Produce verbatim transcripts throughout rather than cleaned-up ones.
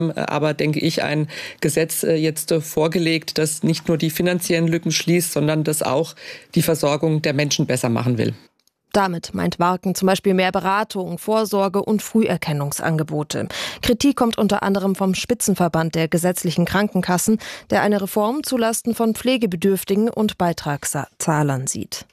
aber, denke ich, ein Gesetz jetzt vorgelegt, das nicht nur die finanziellen Lücken schließt, sondern das auch die Versorgung der Menschen besser machen will. Damit meint Warken zum Beispiel mehr Beratung, Vorsorge und Früherkennungsangebote. Kritik kommt unter anderem vom Spitzenverband der gesetzlichen Krankenkassen, der eine Reform zulasten von Pflegebedürftigen und Beitragszahlern sieht.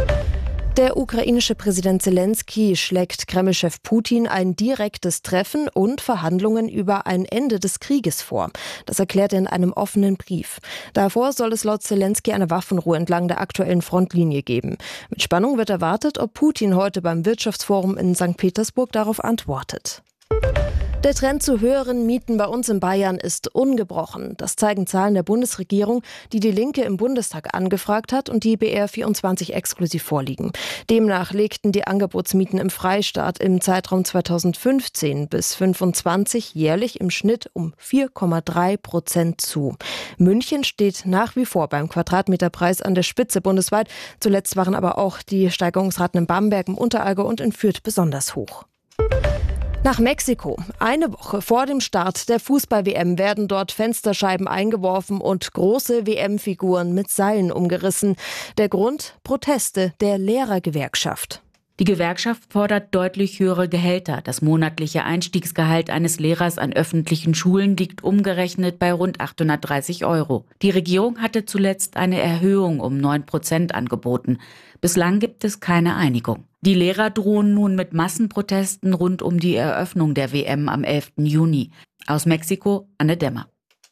Der ukrainische Präsident Selenskyj schlägt Kreml-Chef Putin ein direktes Treffen und Verhandlungen über ein Ende des Krieges vor. Das erklärt er in einem offenen Brief. Davor soll es laut Selenskyj eine Waffenruhe entlang der aktuellen Frontlinie geben. Mit Spannung wird erwartet, ob Putin heute beim Wirtschaftsforum in Sankt Petersburg darauf antwortet. Der Trend zu höheren Mieten bei uns in Bayern ist ungebrochen. Das zeigen Zahlen der Bundesregierung, die die Linke im Bundestag angefragt hat und die B R vierundzwanzig exklusiv vorliegen. Demnach legten die Angebotsmieten im Freistaat im Zeitraum zweitausendfünfzehn bis fünfundzwanzig jährlich im Schnitt um vier Komma drei Prozent zu. München steht nach wie vor beim Quadratmeterpreis an der Spitze bundesweit. Zuletzt waren aber auch die Steigerungsraten in Bamberg, im Unterallgäu und in Fürth besonders hoch. Nach Mexiko. Eine Woche vor dem Start der Fußball-W M werden dort Fensterscheiben eingeworfen und große W M-Figuren mit Seilen umgerissen. Der Grund? Proteste der Lehrergewerkschaft. Die Gewerkschaft fordert deutlich höhere Gehälter. Das monatliche Einstiegsgehalt eines Lehrers an öffentlichen Schulen liegt umgerechnet bei rund achthundertdreißig Euro. Die Regierung hatte zuletzt eine Erhöhung um neun Prozent angeboten. Bislang gibt es keine Einigung. Die Lehrer drohen nun mit Massenprotesten rund um die Eröffnung der W M am elften Juni. Aus Mexiko, Anne Dämmer.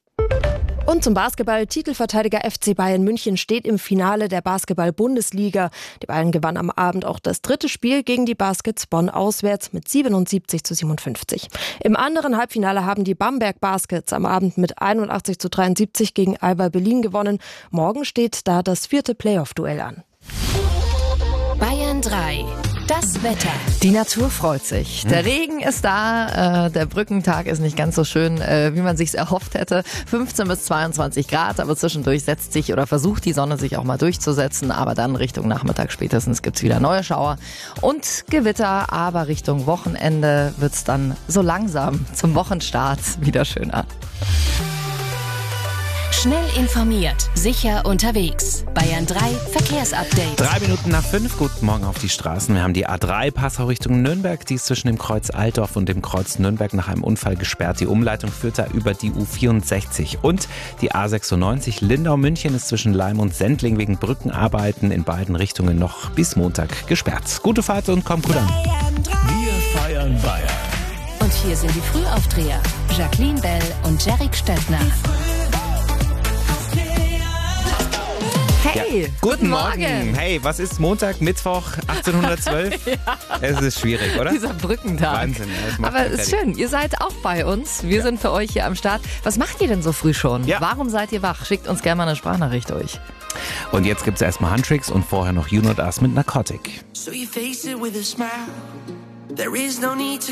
Und zum Basketball. Titelverteidiger F C Bayern München steht im Finale der Basketball-Bundesliga. Die Bayern gewannen am Abend auch das dritte Spiel gegen die Baskets Bonn auswärts mit siebenundsiebzig zu siebenundfünfzig. Im anderen Halbfinale haben die Bamberg Baskets am Abend mit einundachtzig zu dreiundsiebzig gegen Alba Berlin gewonnen. Morgen steht da das vierte Playoff-Duell an. Bayern drei. Das Wetter. Die Natur freut sich. Der Regen ist da, äh, der Brückentag ist nicht ganz so schön, äh, wie man sich's erhofft hätte. fünfzehn bis zweiundzwanzig Grad, aber zwischendurch setzt sich oder versucht die Sonne sich auch mal durchzusetzen. Aber dann Richtung Nachmittag spätestens gibt's wieder neue Schauer und Gewitter. Aber Richtung Wochenende wird's dann so langsam zum Wochenstart wieder schöner. Schnell informiert, sicher unterwegs. Bayern drei Verkehrsupdate. Drei Minuten nach fünf. Guten Morgen auf die Straßen. Wir haben die A drei Passau Richtung Nürnberg. Die ist zwischen dem Kreuz Altdorf und dem Kreuz Nürnberg nach einem Unfall gesperrt. Die Umleitung führt da über die U vierundsechzig. Und die A sechsundneunzig Lindau-München ist zwischen Leim und Sendling wegen Brückenarbeiten in beiden Richtungen noch bis Montag gesperrt. Gute Fahrt und kommt gut an. Wir feiern Bayern. Und hier sind die Frühaufdreher. Jacqueline Bell und Jerick Stöckner. Hey, ja, guten Morgen. Morgen. Hey, was ist Montag, Mittwoch, achtzehnhundertzwölf? Ja. Es ist schwierig, oder? Dieser Brückentag. Wahnsinn. Aber es ist schön, ihr seid auch bei uns. Wir ja. sind für euch hier am Start. Was macht ihr denn so früh schon? Ja. Warum seid ihr wach? Schickt uns gerne mal eine Sprachnachricht durch. Und jetzt gibt es erstmal Handtricks und vorher noch You Not Us mit Narcotic. So you face it with a smile. There is no need to